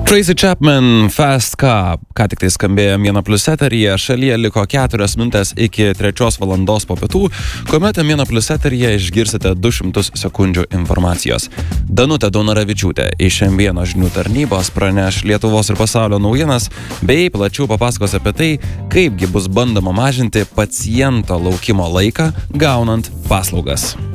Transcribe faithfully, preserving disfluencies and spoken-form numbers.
Tracy Chapman, Fast Car, ką tik tai skambėjo Mėna Plus eteryje, šalyje liko keturios minutės iki trečios valandos po pietų, kuomet Mėna Plus eteryje išgirsite du šimtus sekundžių informacijos. Danutė Daunoravičiūtė iš M vienas žinių tarnybos praneš Lietuvos ir pasaulio naujienas, bei plačiau papasakos apie tai, kaipgi bus bandoma mažinti paciento laukimo laiką gaunant paslaugas.